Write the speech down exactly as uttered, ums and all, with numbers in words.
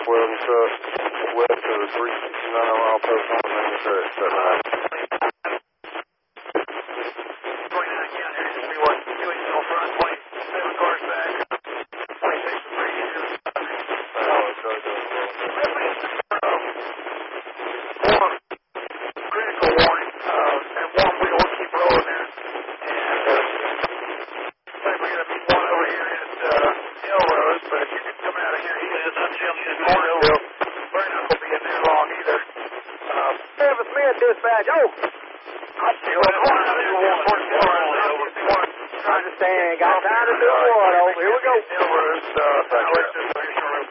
welding truck west of the three sixty-nine mile post on the main track, that line. twenty-nine county, three one, two eight zero front, twenty-seven cars back, twenty-six and three inches. Oh, it's right there. More critical warning, uh, and one we will keep rolling there. And, uh, looks like we're going to be one over here at, uh, Elrose, but if you can come out of here, he is until his corner, we'll, we're not going to be in there long either. Uh, Travis Smith, dispatch. Oh! I see what's going on there. I understand. Got time to do what? Oh, here we go. Elrose, uh,